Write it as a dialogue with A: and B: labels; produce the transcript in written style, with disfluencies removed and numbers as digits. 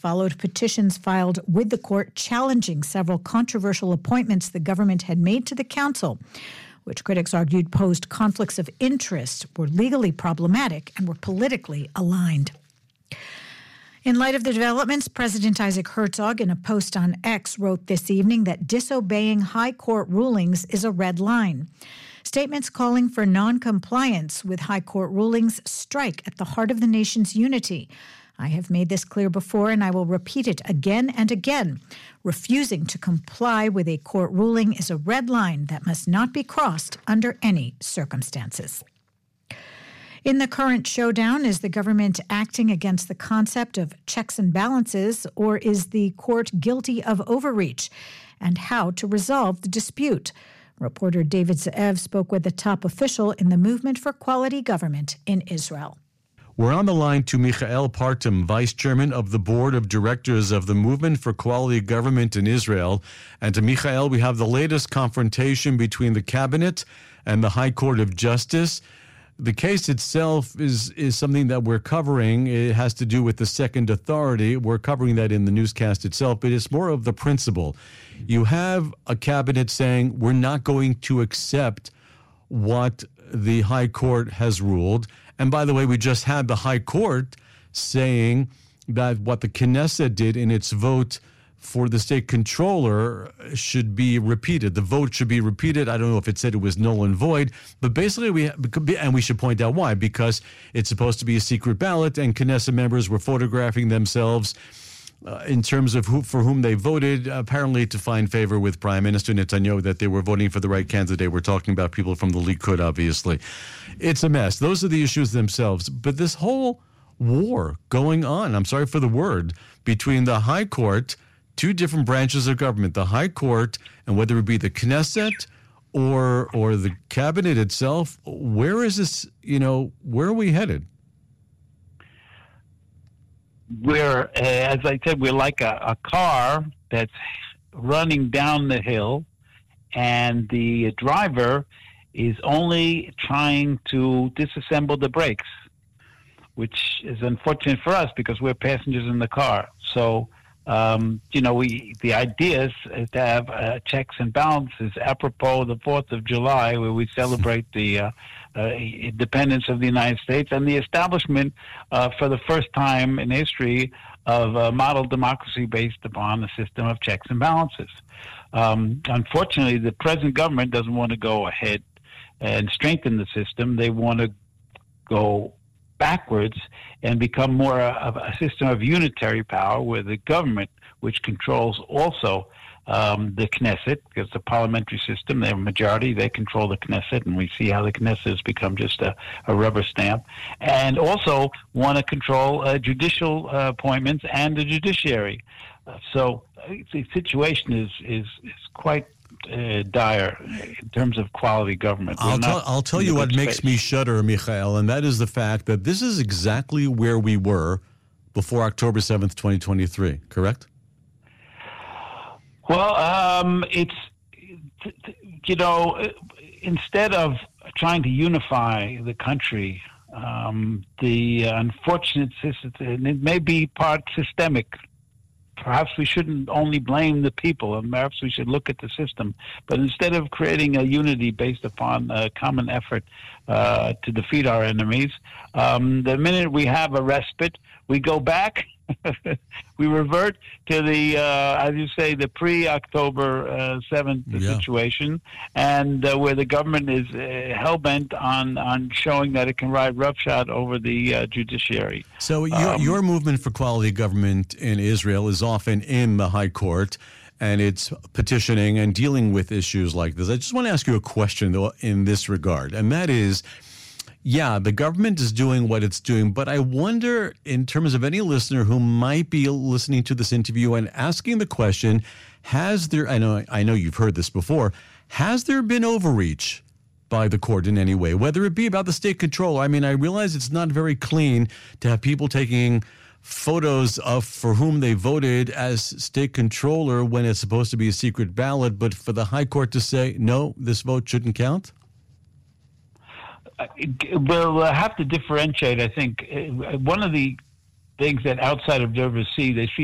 A: followed petitions filed with the court challenging several controversial appointments the government had made to the council, which critics argued posed conflicts of interest, were legally problematic, and were politically aligned. In light of the developments, President Isaac Herzog, in a post on X, wrote this evening that disobeying high court rulings is a red line. Statements calling for non-compliance with high court rulings strike at the heart of the nation's unity. I have made this clear before, and I will repeat it again and again. Refusing to comply with a court ruling is a red line that must not be crossed under any circumstances. In the current showdown, is the government acting against the concept of checks and balances, or is the court guilty of overreach? And how to resolve the dispute? Reporter David Ze'ev spoke with a top official in the Movement for Quality Government in Israel.
B: We're on the line to Michael Partam, Vice Chairman of the Board of Directors of the Movement for Quality Government in Israel. And to Michael, we have the latest confrontation between the Cabinet and the High Court of Justice. The case itself is something that we're covering. It has to do with the second authority. We're covering that in the newscast itself, but it's more of the principle. You have a cabinet saying we're not going to accept what the High Court has ruled. And by the way, we just had the High Court saying that what the Knesset did in its vote for the state controller should be repeated. The vote should be repeated. I don't know if it said it was null and void, but basically we should point out why, because it's supposed to be a secret ballot and Knesset members were photographing themselves in terms of for whom they voted, apparently to find favor with Prime Minister Netanyahu, that they were voting for the right candidate. We're talking about people from the Likud, obviously. It's a mess. Those are the issues themselves. But this whole war going on, I'm sorry for the word, between the High Court, two different branches of government, the High Court, and whether it be the Knesset or the cabinet itself, where is this, where are we headed?
C: We're, as I said, we're like a car that's running down the hill, and the driver is only trying to disassemble the brakes, which is unfortunate for us because we're passengers in the car. So, the idea is to have checks and balances apropos the 4th of July, where we celebrate the independence of the United States and the establishment for the first time in history of a model democracy based upon a system of checks and balances. Unfortunately, the present government doesn't want to go ahead and strengthen the system. They want to go backwards and become more of a system of unitary power, where the government, which controls also the Knesset, because the parliamentary system, they're a majority, they control the Knesset, and we see how the Knesset has become just a rubber stamp, and also want to control judicial appointments and the judiciary. So the situation is quite dire in terms of quality government.
B: I'll tell you what makes me shudder, Michael, and that is the fact that this is exactly where we were before October 7th, 2023, correct?
C: Well, instead of trying to unify the country, the unfortunate system, and it may be part systemic. Perhaps we shouldn't only blame the people, and perhaps we should look at the system. But instead of creating a unity based upon a common effort to defeat our enemies, the minute we have a respite, we go back. We revert to the, as you say, the pre-October 7th situation, and where the government is hell-bent on showing that it can ride roughshod over the judiciary.
B: So your movement for quality government in Israel is often in the High Court, and it's petitioning and dealing with issues like this. I just want to ask you a question, though, in this regard, and that is, yeah, the government is doing what it's doing, but I wonder, in terms of any listener who might be listening to this interview and asking the question, has there, I know you've heard this before, has there been overreach by the court in any way, whether it be about the state controller? I mean, I realize it's not very clean to have people taking photos of for whom they voted as state controller when it's supposed to be a secret ballot, but for the High Court to say, no, this vote shouldn't count?
C: We'll have to differentiate, I think. One of the things that outside observers see, they see